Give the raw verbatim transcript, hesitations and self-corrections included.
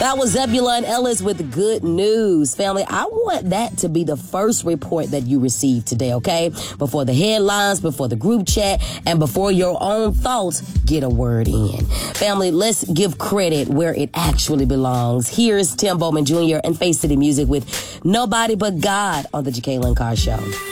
That was Zebulon Ellis with good news. Family, I want that to be the first report that you receive today, okay? Before the headlines, before the group chat, and before your own thoughts get a word in. Family, let's give credit where it actually belongs. Here's Tim Bowman Junior and Face City Music with Nobody But God on the Jacqueline Carr Show.